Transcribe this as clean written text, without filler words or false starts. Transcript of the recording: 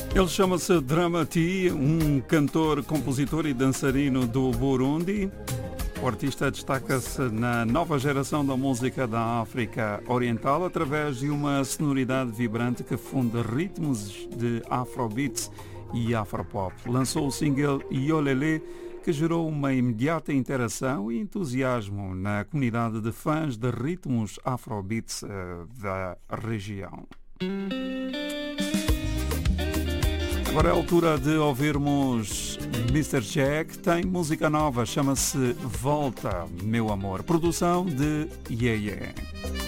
Ele chama-se Dramati, um cantor, compositor e dançarino do Burundi. O artista destaca-se na nova geração da música da África Oriental através de uma sonoridade vibrante que funde ritmos de afrobeats e afropop. Lançou o single Yolele, que gerou uma imediata interação e entusiasmo na comunidade de fãs de ritmos afrobeats da região. Agora é a altura de ouvirmos Mr. Jack. Tem música nova, chama-se Volta, Meu Amor. Produção de Yeye.